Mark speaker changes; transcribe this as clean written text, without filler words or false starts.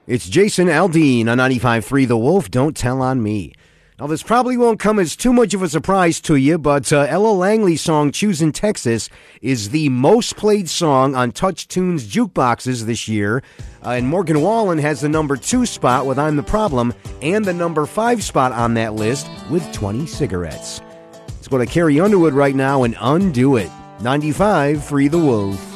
Speaker 1: It's Jason Aldean on 95.3 The Wolf. Don't tell on me. Now, this probably won't come as too much of a surprise to you, but Ella Langley's song Choosing Texas is the most played song on Touch Tunes jukeboxes this year. And Morgan Wallen has the number 2 spot with I'm the Problem and the number 5 spot on that list with 20 cigarettes. Let's go to Carrie Underwood right now and Undo It. 95.3 The Wolf.